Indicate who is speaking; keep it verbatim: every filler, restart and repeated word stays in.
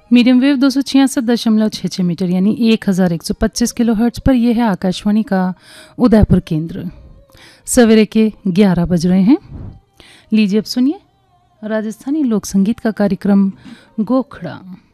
Speaker 1: Medium wave दो सौ छियासठ दशमलव छः छः मीटर यानी एक हज़ार एक सौ पच्चीस किलो हर्ट्ज पर यह है आकाशवाणी का उदयपुर केंद्र। सवेरे के ग्यारह बज रहे हैं। लीजिए अब सुनिए राजस्थानी लोक संगीत का कार्यक्रम गोखड़ा।